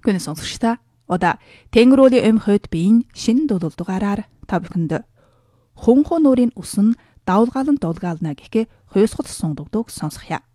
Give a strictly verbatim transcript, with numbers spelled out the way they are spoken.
Гүн сонсогчдаа одоо Тэнгэрүүлийн эм хойд биеийн шинэ дуулал дугаараар та бүхэнд хунху нуурын усан давлгаалan дуулгаална гэхээ хуйсгал сунгаддаг сонсгоё.